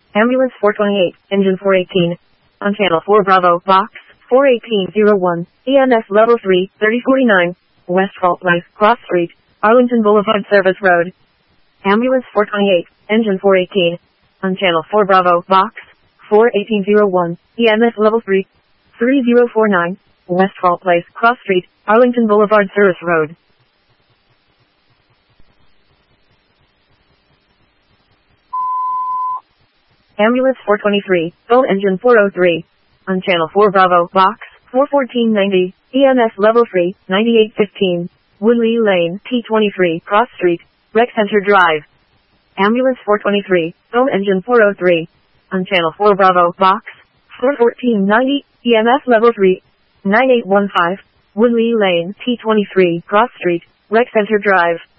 Ambulance 428, engine 418. On channel 4 Bravo, box 41801, EMS level 3, 3049, West Fault Place, Cross Street, Arlington Boulevard Service Road. Ambulance 428, engine 418. On channel 4 Bravo, box 41801, EMS level 3, 3049, West Fault Place, Cross Street, Arlington Boulevard Service Road. Ambulance 423, phone engine 403. On channel 4 Bravo, box 41490, EMS level 3, 9815, Woodley Lane, T23, Cross Street, Rec Center Drive. Ambulance 423, phone engine 403. On channel 4 Bravo, box 41490, EMS level 3, 9815, Woodley Lane, T23, Cross Street, Rec Center Drive.